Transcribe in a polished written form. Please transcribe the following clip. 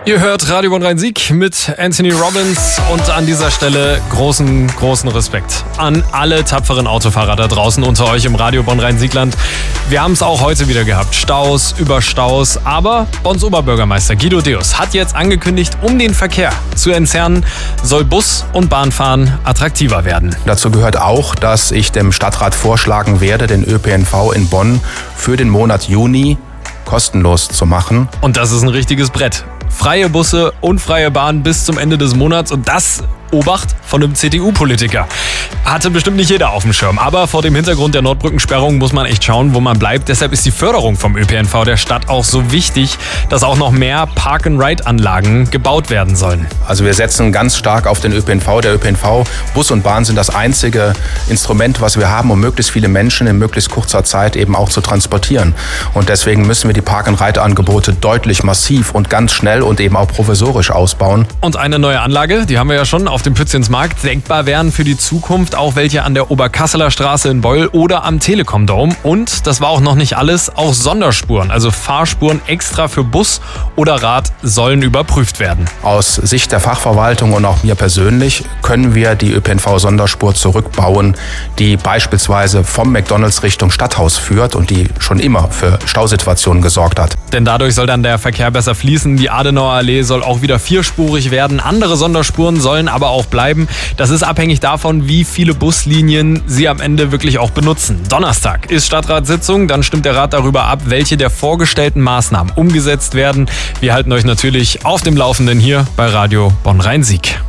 Ihr hört Radio Bonn-Rhein-Sieg mit Anthony Robbins und an dieser Stelle großen Respekt an alle tapferen Autofahrer da draußen unter euch im Radio Bonn-Rhein-Siegland. Wir haben es auch heute wieder gehabt. Staus über Staus. Aber Bonns Oberbürgermeister Guido Deus hat jetzt angekündigt, um den Verkehr zu entzerren, soll Bus- und Bahnfahren attraktiver werden. Dazu gehört auch, dass ich dem Stadtrat vorschlagen werde, den ÖPNV in Bonn für den Monat Juni kostenlos zu machen. Und das ist ein richtiges Brett. Freie Busse und freie Bahn bis zum Ende des Monats und das, Obacht, von einem CDU-Politiker. Hatte bestimmt nicht jeder auf dem Schirm, aber vor dem Hintergrund der Nordbrückensperrung muss man echt schauen, wo man bleibt. Deshalb ist die Förderung vom ÖPNV der Stadt auch so wichtig, dass auch noch mehr Park-and-Ride-Anlagen gebaut werden sollen. Also wir setzen ganz stark auf den ÖPNV. Der ÖPNV, Bus und Bahn sind das einzige Instrument, was wir haben, um möglichst viele Menschen in möglichst kurzer Zeit eben auch zu transportieren. Und deswegen müssen wir die Park-and-Ride-Angebote deutlich massiv und ganz schnell und eben auch provisorisch ausbauen. Und eine neue Anlage, die haben wir ja schon auf dem Pützchensmarkt. Denkbar wären für die Zukunft auch welche an der Oberkasseler Straße in Beul oder am Telekom Dome. Und das war auch noch nicht alles, auch Sonderspuren, also Fahrspuren extra für Bus oder Rad sollen überprüft werden. Aus Sicht der Fachverwaltung und auch mir persönlich können wir die ÖPNV-Sonderspur zurückbauen, die beispielsweise vom McDonald's Richtung Stadthaus führt und die schon immer für Stausituationen gesorgt hat. Denn dadurch soll dann der Verkehr besser fließen. Die Adenauer Allee soll auch wieder vierspurig werden. Andere Sonderspuren sollen aber auch bleiben. Das ist abhängig davon, wie viele Buslinien sie am Ende wirklich auch benutzen. Donnerstag ist Stadtratssitzung, dann stimmt der Rat darüber ab, welche der vorgestellten Maßnahmen umgesetzt werden. Wir halten euch natürlich auf dem Laufenden hier bei Radio Bonn-Rhein-Sieg.